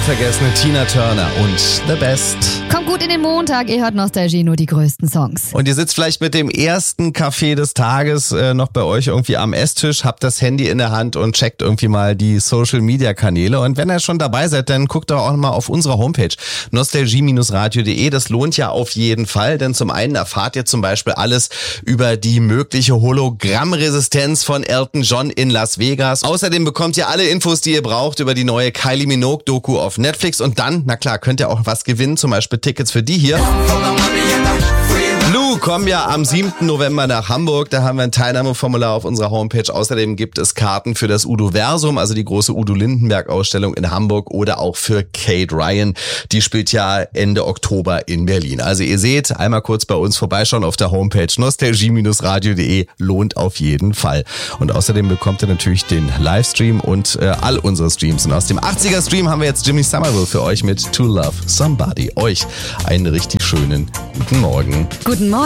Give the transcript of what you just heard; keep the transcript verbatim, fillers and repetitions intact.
unvergessene Tina Turner und The Best. Kommt gut in den Montag, ihr hört Nostalgie, nur die größten Songs. Und ihr sitzt vielleicht mit dem ersten Kaffee des Tages äh, noch bei euch irgendwie am Esstisch, habt das Handy in der Hand und checkt irgendwie mal die Social-Media-Kanäle. Und wenn ihr schon dabei seid, dann guckt doch auch mal auf unsere Homepage nostalgie Bindestrich radio punkt de. Das lohnt ja auf jeden Fall, denn zum einen erfahrt ihr zum Beispiel alles über die mögliche Hologrammresistenz von Elton John in Las Vegas. Außerdem bekommt ihr alle Infos, die ihr braucht über die neue Kylie Minogue-Doku auf Netflix. Und dann, na klar, könnt ihr auch was gewinnen, zum Beispiel Tickets für die hier. Blue kommen ja am siebten November nach Hamburg. Da haben wir ein Teilnahmeformular auf unserer Homepage. Außerdem gibt es Karten für das Udo-Versum, also die große Udo Lindenberg-Ausstellung in Hamburg, oder auch für Kate Ryan. Die spielt ja Ende Oktober in Berlin. Also ihr seht, einmal kurz bei uns vorbeischauen auf der Homepage nostalgie Bindestrich radio punkt de. Lohnt auf jeden Fall. Und außerdem bekommt ihr natürlich den Livestream und äh, all unsere Streams. Und aus dem achtziger-Stream haben wir jetzt Jimmy Somerville für euch mit To Love Somebody. Euch einen richtig schönen guten Morgen. Guten Morgen.